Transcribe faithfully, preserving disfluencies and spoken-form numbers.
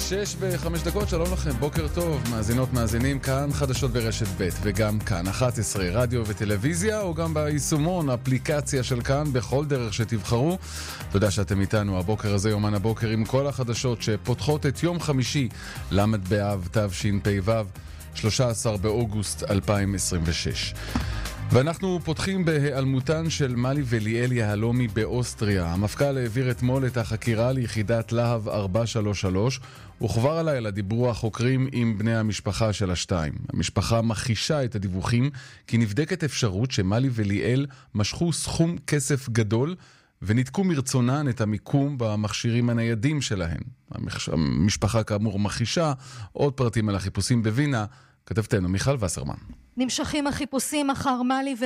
שש וחמש דקות, שלום לכם, בוקר טוב, מאזינות מאזינים, כאן חדשות ברשת ב' וגם כאן אחת עשרה, רדיו וטלוויזיה, או גם ביישומון, אפליקציה של כאן, בכל דרך שתבחרו. תודה שאתם איתנו, הבוקר הזה יומן הבוקר עם כל החדשות שפותחות את יום חמישי, למד באב תשפ"ו, שלושה עשר באוגוסט אלפיים עשרים ושש. ואנחנו פותחים בהיעלמותן של מלי וליאל יהלומי באוסטריה. המפכ"ל העביר אתמול את החקירה ליחידת להב ארבע שלוש שלוש, וכבר הלילה דיברו החוקרים עם בני המשפחה של השתיים. המשפחה מכחישה את הדיווחים כי נבדקת אפשרות שמלי וליאל משכו סכום כסף גדול וניתקו מרצונן את המיקום במכשירים הניידים שלהן. המשפחה כאמור מכחישה. עוד פרטים על החיפושים בווינה, כתבתנו מיכל וסרמן. נמשכים החיפושים אחר מלי